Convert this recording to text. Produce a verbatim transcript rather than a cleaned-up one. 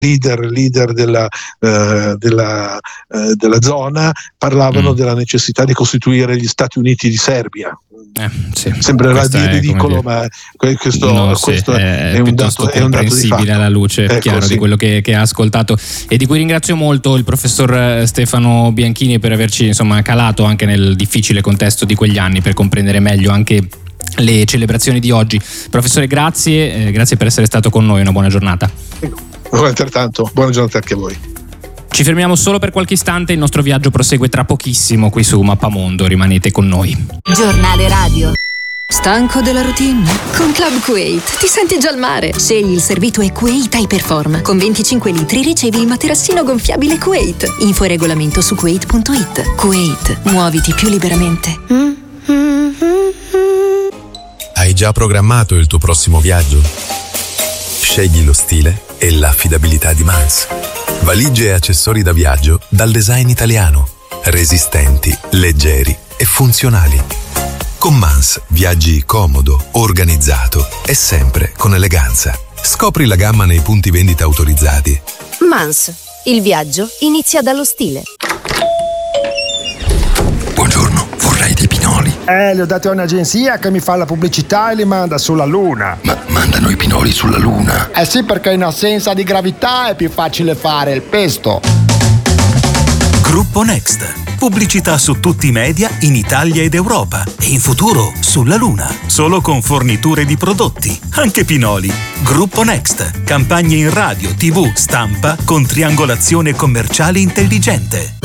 leader, leader della, eh, della, eh, della zona parlavano mm. della necessità di costituire gli Stati Uniti di Serbia. Eh, sì. Sembrerà di ridicolo, ma questo, no, questo sì, è, è, è un dato, è un dato di fatto. Alla luce, ecco, chiaro, sì. di quello che, che ha ascoltato, e di cui ringrazio molto il professor Stefano Bianchini per averci insomma calato anche nel difficile contesto di quegli anni per comprendere meglio anche le celebrazioni di oggi. Professore, grazie, eh, grazie per essere stato con noi, una buona giornata. Altrettanto, buona giornata anche a voi. Ci fermiamo solo per qualche istante, il nostro viaggio prosegue tra pochissimo qui su Mappamondo, rimanete con noi. Giornale radio. Stanco della routine? Con Club Kuwait ti senti già al mare. Scegli il servito e Kuwait Hyperform. Con venticinque litri ricevi il materassino gonfiabile Kuwait. Info e regolamento su kuwait punto it. Kuwait, muoviti più liberamente. Hai già programmato il tuo prossimo viaggio? Scegli lo stile e l'affidabilità di Mans. Valigie e accessori da viaggio dal design italiano. Resistenti, leggeri e funzionali. Con Mans viaggi comodo, organizzato e sempre con eleganza. Scopri la gamma nei punti vendita autorizzati. Mans, il viaggio inizia dallo stile. Buongiorno, vorrei dei pinoli. Eh, li ho dati a un'agenzia che mi fa la pubblicità e li manda sulla Luna. Ma mandano i pinoli sulla Luna? Eh sì, perché in assenza di gravità è più facile fare il pesto. Gruppo Next. Pubblicità su tutti i media in Italia ed Europa e in futuro sulla Luna. Solo con forniture di prodotti, anche pinoli. Gruppo Next. Campagne in radio, tivù, stampa con triangolazione commerciale intelligente.